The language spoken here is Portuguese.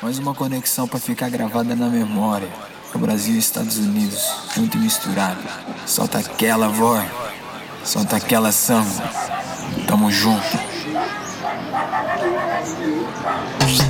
Mais uma conexão pra ficar gravada na memória. É o Brasil e Estados Unidos, junto e misturado. Solta aquela voz, solta aquela samba. Tamo junto.